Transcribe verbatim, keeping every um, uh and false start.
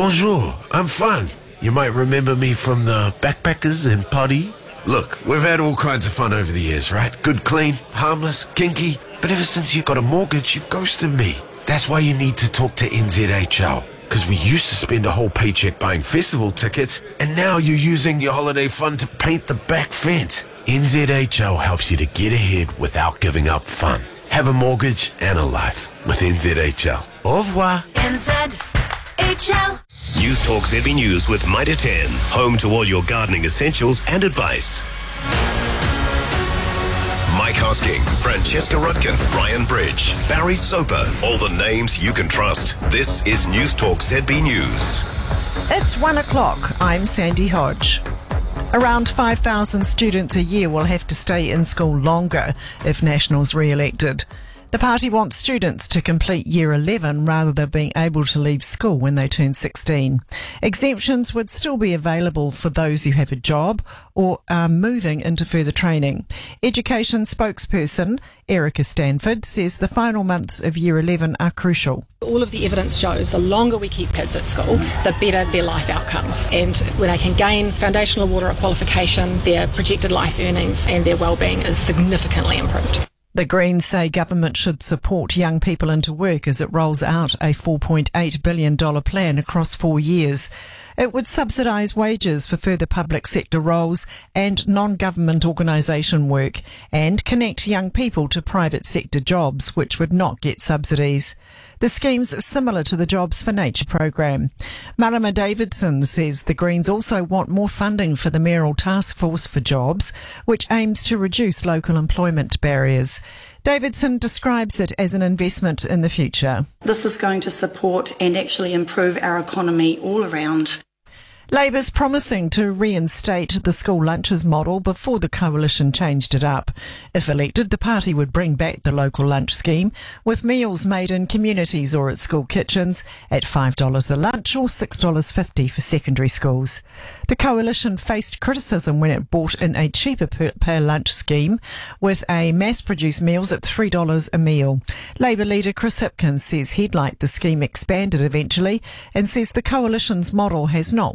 Bonjour, I'm Fun. You might remember me from the Backpackers and Potty. Look, we've had all kinds of fun over the years, right? Good, clean, harmless, kinky. But ever since you got a mortgage, you've ghosted me. That's why you need to talk to N Z H L. Because we used to spend a whole paycheck buying festival tickets, and now you're using your holiday fund to paint the back fence. N Z H L helps you to get ahead without giving up fun. Have a mortgage and a life with N Z H L. Au revoir. N Z H L. News Talk Z B News with Mitre ten. Home to all your gardening essentials and advice. Mike Hosking, Francesca Rudkin, Brian Bridge, Barry Soper. All the names you can trust. This is News Talk Z B News. It's one o'clock. I'm Sandy Hodge. Around five thousand students a year will have to stay in school longer if National's re-elected. The party wants students to complete year eleven rather than being able to leave school when they turn sixteen. Exemptions would still be available for those who have a job or are moving into further training. Education spokesperson Erica Stanford says the final months of year eleven are crucial. All of the evidence shows the longer we keep kids at school, the better their life outcomes. And when they can gain foundational water qualification, their projected life earnings and their well-being is significantly improved. The Greens say government should support young people into work as it rolls out a four point eight billion dollars plan across four years. It would subsidise wages for further public sector roles and non-government organisation work and connect young people to private sector jobs which would not get subsidies. The scheme's similar to the Jobs for Nature program. Marama Davidson says the Greens also want more funding for the mayoral task force for jobs, which aims to reduce local employment barriers. Davidson describes it as an investment in the future. This is going to support and actually improve our economy all around. Labour's promising to reinstate the school lunches model before the coalition changed it up. If elected, the party would bring back the local lunch scheme, with meals made in communities or at school kitchens at five dollars a lunch or six dollars fifty for secondary schools. The coalition faced criticism when it brought in a cheaper per, per lunch scheme, with a mass-produced meals at three dollars a meal. Labour leader Chris Hipkins says he'd like the scheme expanded eventually and says the coalition's model has not